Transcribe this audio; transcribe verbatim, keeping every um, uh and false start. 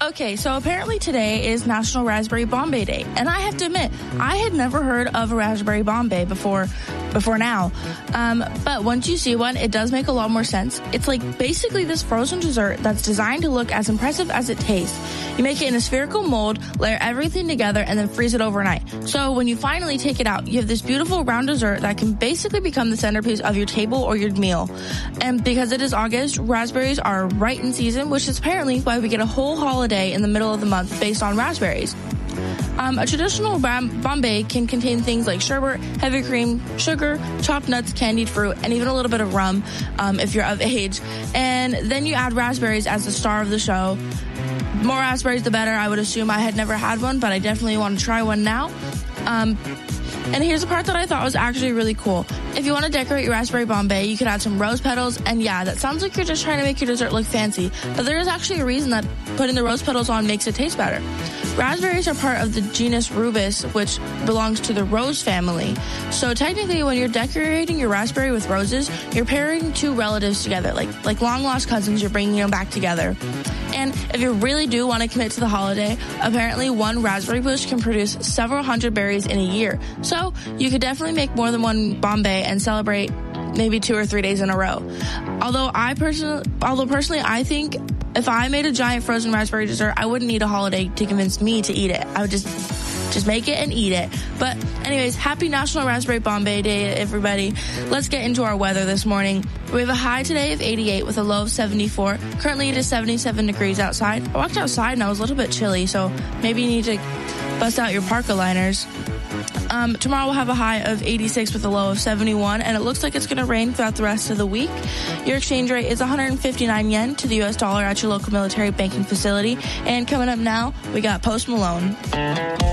Okay, so apparently today is National Raspberry Bombay Day, and I have to admit, I had never heard of a raspberry Bombay before before now. Um, but once you see one, it does make a lot more sense. It's like basically this frozen dessert that's designed to look as impressive as it tastes. You make it in a spherical mold, layer everything together, and then freeze it overnight. So when you finally take it out, you have this beautiful round dessert that can basically become the centerpiece of your table or your meal. And because it is August, raspberries are right in season, which is apparently why we get a whole holiday in the middle of the month based on raspberries. Um, a traditional bam- Bombay can contain things like sherbet, heavy cream, sugar, chopped nuts, candied fruit, and even a little bit of rum um, if you're of age. And then you add raspberries as the star of the show. More raspberries, the better. I would assume. I had never had one, but I definitely want to try one now. Um, and here's the part that I thought was actually really cool. If you want to decorate your raspberry Bombay, you could add some rose petals. And yeah, that sounds like you're just trying to make your dessert look fancy, but there is actually a reason that putting the rose petals on makes it taste better. Raspberries are part of the genus Rubus, which belongs to the rose family. So technically, when you're decorating your raspberry with roses, you're pairing two relatives together, like like long-lost cousins. You're bringing them back together. And if you really do want to commit to the holiday, apparently one raspberry bush can produce several hundred berries in a year. So you could definitely make more than one Bombay and celebrate maybe two or three days in a row. Although I personally, although personally, I think if I made a giant frozen raspberry dessert, I wouldn't need a holiday to convince me to eat it. I would just just make it and eat it. But anyways, happy National Raspberry Bombay Day, everybody. Let's get into our weather this morning. We have a high today of eighty-eight with a low of seventy-four. Currently it is seventy-seven degrees outside. I walked outside and I was a little bit chilly, so maybe you need to bust out your parka liners. Um, tomorrow we'll have a high of eighty-six with a low of seventy-one, and it looks like it's going to rain throughout the rest of the week. Your exchange rate is one hundred fifty-nine yen to the U S dollar at your local military banking facility. And coming up now, we got Post Malone.